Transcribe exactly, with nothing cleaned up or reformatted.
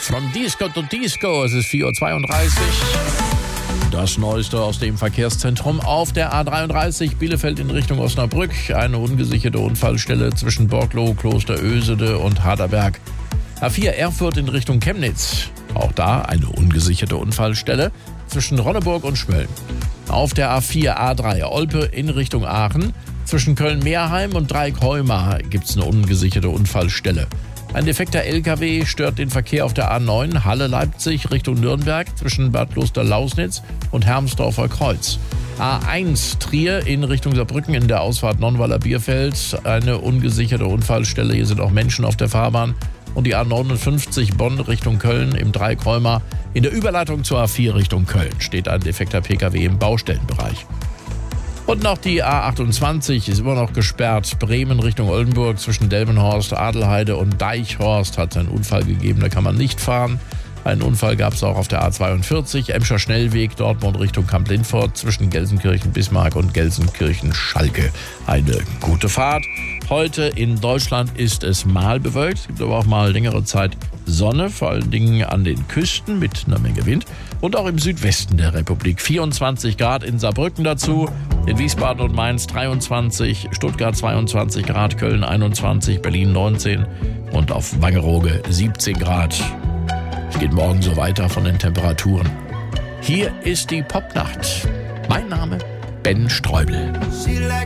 From Disco to Disco, es ist vier Uhr zweiunddreißig. Das Neueste aus dem Verkehrszentrum auf der A dreiunddreißig Bielefeld in Richtung Osnabrück. Eine ungesicherte Unfallstelle zwischen Borglow, Klosterösede und Harderberg. A vier Erfurt in Richtung Chemnitz. Auch da eine ungesicherte Unfallstelle zwischen Ronneburg und Schmölln. Auf der A vier A drei Olpe in Richtung Aachen. Zwischen Köln-Meerheim und Dreieck-Heumar gibt es eine ungesicherte Unfallstelle. Ein defekter L K W stört den Verkehr auf der A neun Halle-Leipzig Richtung Nürnberg zwischen Bad Kloster-Lausnitz und Hermsdorfer Kreuz. A eins Trier in Richtung Saarbrücken in der Ausfahrt Nonnweiler-Bierfeld. Eine ungesicherte Unfallstelle. Hier sind auch Menschen auf der Fahrbahn. Und die A neunundfünfzig Bonn Richtung Köln im Dreieck-Heumar. In der Überleitung zur A vier Richtung Köln steht ein defekter P K W im Baustellenbereich. Und noch die A achtundzwanzig ist immer noch gesperrt. Bremen Richtung Oldenburg zwischen Delmenhorst, Adelheide und Deichhorst hat es einen Unfall gegeben. Da kann man nicht fahren. Einen Unfall gab es auch auf der A zweiundvierzig, Emscher Schnellweg, Dortmund Richtung Kamp-Lindfort zwischen Gelsenkirchen-Bismarck und Gelsenkirchen-Schalke. Eine gute Fahrt. Heute in Deutschland ist es mal bewölkt, es gibt aber auch mal längere Zeit Sonne, vor allen Dingen an den Küsten mit einer Menge Wind und auch im Südwesten der Republik. vierundzwanzig Grad in Saarbrücken dazu, in Wiesbaden und Mainz dreiundzwanzig, Stuttgart zweiundzwanzig Grad, Köln einundzwanzig, Berlin neunzehn und auf Wangerooge siebzehn Grad. Es geht morgen so weiter von den Temperaturen. Hier ist die Popnacht. Mein Name Ben Streubel.